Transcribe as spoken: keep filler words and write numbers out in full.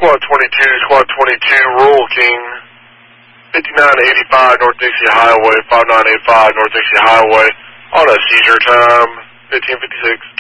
Squad twenty-two, Squad twenty-two, Rural King, fifty-nine eighty-five North Dixie Highway, five nine eight five North Dixie Highway, on a seizure time, fifteen fifty-six.